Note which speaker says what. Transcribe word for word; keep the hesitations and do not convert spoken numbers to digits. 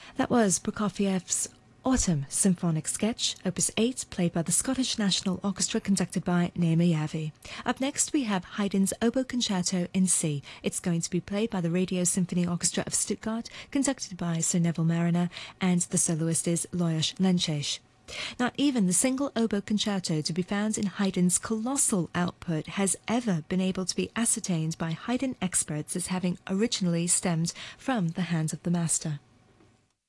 Speaker 1: That was Prokofiev's Autumn Symphonic Sketch, Opus eight, played by the Scottish National Orchestra, conducted by Naima Yavi. Up next we have Haydn's Oboe Concerto in C. It's going to be played by the Radio Symphony Orchestra of Stuttgart, conducted by Sir Neville Marriner, and the soloist is Lajos Lencsés. Not even the single oboe concerto to be found in Haydn's colossal output has ever been able to be ascertained by Haydn experts as having originally stemmed from the hand of the master.